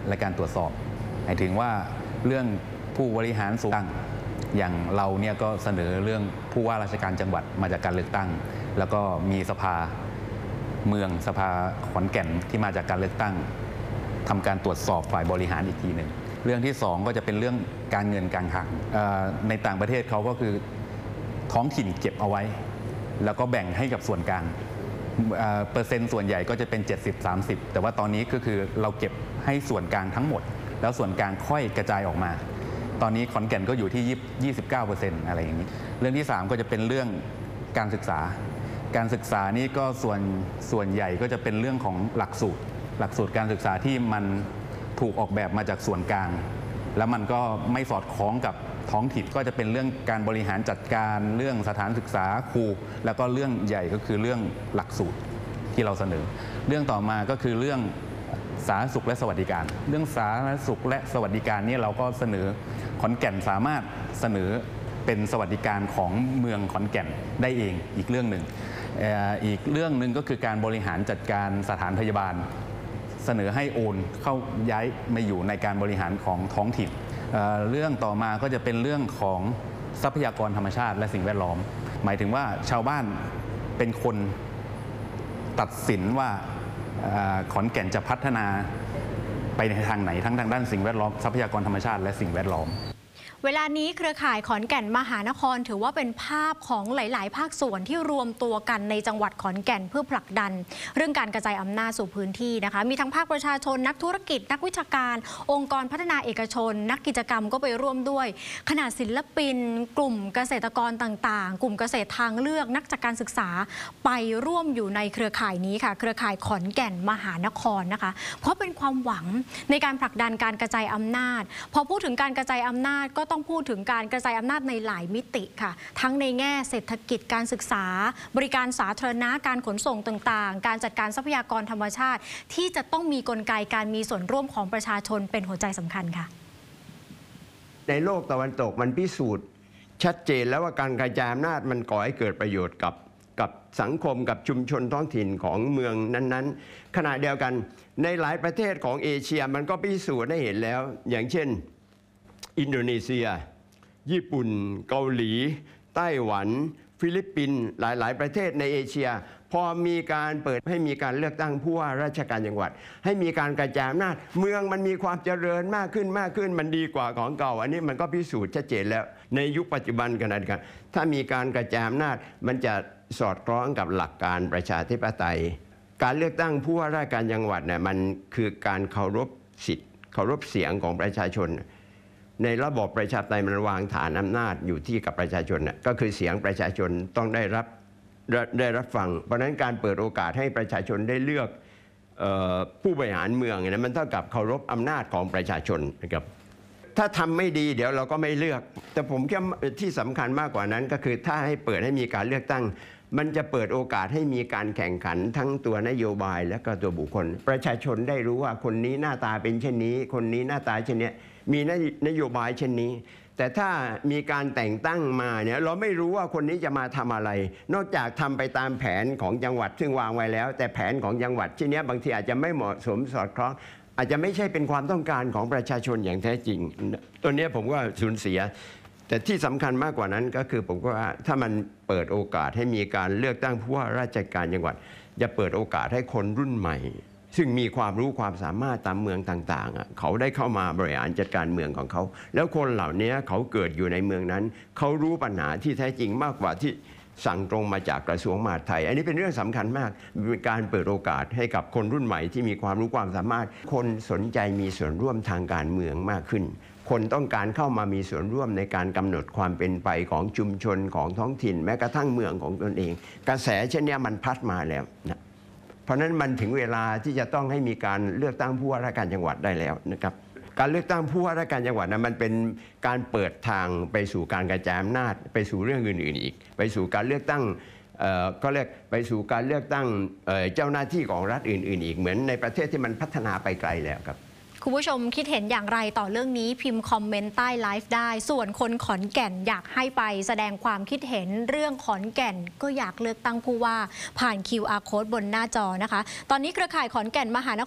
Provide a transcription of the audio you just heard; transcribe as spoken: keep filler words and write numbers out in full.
และการตรวจสอบหมายถึงว่าเรื่องผู้บริหารส่วนอย่างเราเนี่ยก็เสนอเรื่องผู้ว่าราชการจังหวัดมาจากการเลือกตั้งแล้วก็มีสภาเมืองสภาขอนแก่นที่มาจากการเลือกตั้งทำการตรวจสอบฝ่ายบริหารอีกทีหนึ่งเรื่องที่สองก็จะเป็นเรื่องการเงินการคลังในต่างประเทศเขาก็คือท้องถิ่นเก็บเอาไว้แล้วก็แบ่งให้กับส่วนกลางเปอร์เซ็นต์ส่วนใหญ่ก็จะเป็น เจ็ดสิบ สามสิบ แต่ว่าตอนนี้ก็คือเราเก็บให้ส่วนกลางทั้งหมดแล้วส่วนกลางค่อยกระจายออกมาตอนนี้ขอนแก่นก็อยู่ที่ ยี่สิบเก้าเปอร์เซ็นต์ อะไรอย่างนี้เรื่องที่สามก็จะเป็นเรื่องการศึกษาการศึกษานี่ก็ส่วนส่วนใหญ่ก็จะเป็นเรื่องของหลักสูตรหลักสูตรการศึกษาที่มันถูกออกแบบมาจากส่วนกลางแล้วมันก็ไม่สอดคล้องกับท้องถิ่นก็จะเป็นเรื่องการบริหารจัดการเรื่องสถานศึกษาครูแล้วก็เรื่องใหญ่ก็คือเรื่องหลักสูตรที่เราเสนอเรื่องต่อมาก็คือเรื่องสาธารณสุขและสวัสดิการเรื่องสาธารณสุขและสวัสดิการนี่เราก็เสนอขอนแก่นสามารถเสนอเป็นสวัสดิการของเมืองขอนแก่นได้เองอีกเรื่องหนึ่งอีกเรื่องหนึ่งก็คือการบริหารจัดการสถานพยาบาลเสนอให้โอนเข้าย้ายมาอยู่ในการบริหารของท้องถิ่นเรื่องต่อมาก็จะเป็นเรื่องของทรัพยากรธรรมชาติและสิ่งแวดล้อมหมายถึงว่าชาวบ้านเป็นคนตัดสินว่าขอนแก่นจะพัฒนาไปในทางไหนทั้งทางด้านสิ่งแวดล้อมทรัพยากรธรรมชาติและสิ่งแวดล้อมเวลานี้เครือข่ายขอนแก่นมหานครถือว่าเป็นภาพของหลายๆภาคส่วนที่รวมตัวกันในจังหวัดขอนแก่นเพื่อผลักดันเรื่องการกระจายอำนาจสู่พื้นที่นะคะมีทั้งภาคประชาชนนักธุรกิจนักวิชาการองค์กรพัฒนาเอกชนนักกิจกรรมก็ไปร่วมด้วยขณะศิลปินกลุ่มเกษตรกรต่างๆกลุ่มเกษตรทางเลือกนักจัดการศึกษาไปร่วมอยู่ในเครือข่ายนี้ค่ะเครือข่ายขอนแก่นมหานครนะคะเพราะเป็นความหวังในการผลักดันการกระจายอำนาจพอพูดถึงการกระจายอำนาจก็ต้องพูดถึงการกระจายอำนาจในหลายมิติค่ะทั้งในแง่เศรษฐกิจการศึกษาบริการสาธารณะการขนส่งต่างๆการจัดการทรัพยากรธรรมชาติที่จะต้องมีกลไกการมีส่วนร่วมของประชาชนเป็นหัวใจสำคัญค่ะในโลกตะวันตกมันพิสูจน์ชัดเจนแล้วว่าการกระจายอำนาจมันก่อให้เกิดประโยชน์กับกับสังคมกับชุมชนท้องถิ่นของเมืองนั้นๆขณะเดียวกันในหลายประเทศของเอเชียมันก็พิสูจน์ได้เห็นแล้วอย่างเช่นอินโดนีเซียญี่ปุ่นเกาหลีไต้หวันฟิลิปปินส์หลายๆประเทศในเอเชียพอมีการเปิดให้มีการเลือกตั้งผู้ว่าราชการจังหวัดให้มีการกระจายอำนาจเมืองมันมีความเจริญมากขึ้นมากขึ้นมันดีกว่าของเก่าอันนี้มันก็พิสูจน์ชัดเจนแล้วในยุคปัจจุบันกันนะครับถ้ามีการกระจายอำนาจมันจะสอดคล้องกับหลักการประชาธิปไตยการเลือกตั้งผู้ว่าราชการจังหวัดเนี่ยมันคือการเคารพสิทธิ์เคารพเสียงของประชาชนในระบบประชาธิปไตยมันวางฐานอำนาจอยู่ที่กับประชาชนน่ะก็คือเสียงประชาชนต้องได้รับได้รับฟังเพราะฉะนั้นการเปิดโอกาสให้ประชาชนได้เลือกผู้บริหารเมืองเนี่ยมันเท่ากับเคารพอำนาจของประชาชนนะครับถ้าทำไม่ดีเดี๋ยวเราก็ไม่เลือกแต่ผมคิดที่สำคัญมากกว่านั้นก็คือถ้าให้เปิดให้มีการเลือกตั้งมันจะเปิดโอกาสให้มีการแข่งขันทั้งตัวนโยบายและก็ตัวบุคคลประชาชนได้รู้ว่าคนนี้หน้าตาเป็นเช่นนี้คนนี้หน้าตาเช่นนี้มีนโยบายเช่นนี้แต่ถ้ามีการแต่งตั้งมาเนี่ยเราไม่รู้ว่าคนนี้จะมาทำอะไรนอกจากทำไปตามแผนของจังหวัดซึ่งวางไว้แล้วแต่แผนของจังหวัดเช่นนี้บางทีอาจจะไม่เหมาะสมสอดคล้องอาจจะไม่ใช่เป็นความต้องการของประชาชนอย่างแท้จริงตัวนี้ผมว่าสูญเสียแต่ที่สำคัญมากกว่านั้นก็คือผมว่าถ้ามันเปิดโอกาสให้มีการเลือกตั้งผู้ว่าราชการจังหวัดจะเปิดโอกาสให้คนรุ่นใหม่ซึ่งมีความรู้ความสามารถตามเมืองต่างๆเขาได้เข้ามาบริหารจัดการเมืองของเขาแล้วคนเหล่านี้เขาเกิดอยู่ในเมืองนั้นเขารู้ปัญหาที่แท้จริงมากกว่าที่สั่งตรงมาจากกระทรวงมหาดไทยอันนี้เป็นเรื่องสำคัญมากเป็นการเปิดโอกาสให้กับคนรุ่นใหม่ที่มีความรู้ความสามารถคนสนใจมีส่วนร่วมทางการเมืองมากขึ้นคนต้องการเข้ามามีส่วนร่วมในการกำหนดความเป็นไปของชุมชนของท้องถิ่นแม้กระทั่งเมืองของตนเองกระแสเช่นนี้มันพัดมาแล้วนะเพราะนั้นมันถึงเวลาที่จะต้องให้มีการเลือกตั้งผู้ว่าราชการจังหวัดได้แล้วนะครับการเลือกตั้งผู้ว่าราชการจังหวัดนะมันเป็นการเปิดทางไปสู่การกระจายอำนาจไปสู่เรื่องอื่นๆอีกไปสู่การเลือกตั้งก็เรียกไปสู่การเลือกตั้งเจ้าหน้าที่ของรัฐอื่นๆอีกเหมือนในประเทศที่มันพัฒนาไปไกลแล้วครับคุณผู้ชมคิดเห็นอย่างไรต่อเรื่องนี้พิมพ์คอมเมนต์ใต้ไลฟ์ได้ส่วนคนขอนแก่นอยากให้ไปแสดงความคิดเห็นเรื่องขอนแก่นก็อยากเลือกตั้งผู้ว่าผ่าน คิว อาร์ Code บนหน้าจอนะคะตอนนี้เครือข่ายขอนแก่นมหานคร